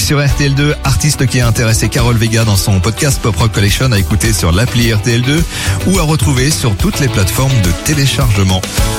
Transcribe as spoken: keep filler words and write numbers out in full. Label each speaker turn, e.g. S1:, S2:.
S1: sur R T L deux, artiste qui a intéressé Carol Vega dans son podcast Pop Rock Collection à écouter sur l'appli R T L deux ou à retrouver sur toutes les plateformes de téléchargement.